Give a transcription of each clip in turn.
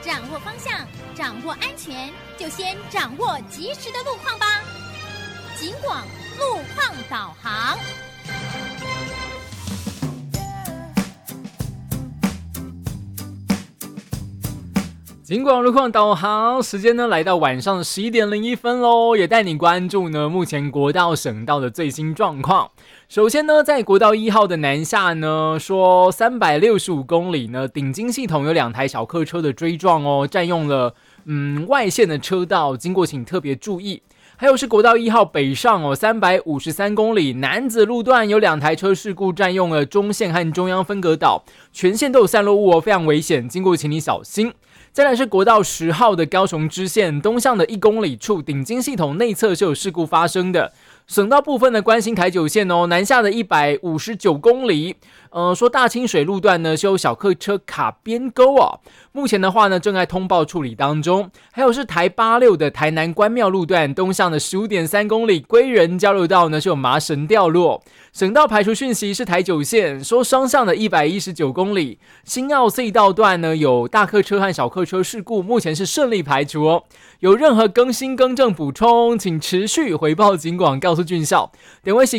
掌握方向，掌握安全，就先掌握及时的路况吧。警广路况导航。 警广路况导航时间呢，来到晚上11:01喽，也带你关注呢目前国道、省道的最新状况。首先呢，在国道1号的南下呢，说365公里呢，顶金系统有2台小客车的追撞哦，占用了外线的车道，经过请特别注意。还有是国道1号北上哦，353公里南子路段有2台车事故，占用了中线和中央分隔岛，全线都有散落物哦，非常危险，经过请你小心。再来是国道10号的高雄支线东向的1公里处，顶金系统内侧是有事故发生的。省道部分的关心台九线哦，南下的159公里，说大清水路段呢是有小客车卡边沟啊，目前的话呢正在通报处理当中。还有是台86的台南关庙路段东向的15.3公里，归仁交流道呢是有麻绳掉落。省道排除讯息是台九线，说双向的119公里，新澳隧道段呢有大客车和小客车事故，目前是顺利排除哦。有任何更新更正补充，请持续回报警广告诉俊孝，点位是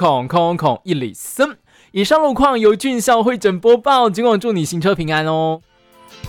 08000103。以上路况由俊孝会诊播报，警广祝你行车平安哦。